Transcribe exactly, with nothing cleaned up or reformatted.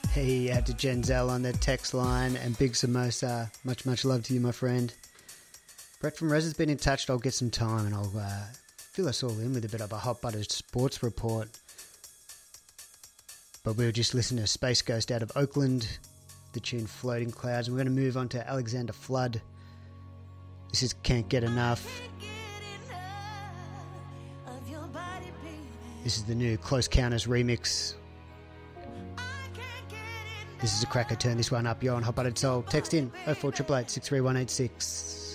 Hey, out to Genzel on the text line, and Big Samosa. Much, much love to you, my friend. Brett from Res has been in touch. I'll get some time and I'll uh, fill us all in with a bit of a hot buttered sports report. But we'll just listen to Space Ghost out of Oakland, the tune Floating Clouds. And we're going to move on to Alexander Flood. This is Can't Get Enough. This is the new Close Counters remix. This is a cracker. Turn this one up. You're on Hot Buttered Soul. Text in oh four eight eight, six three one eight six.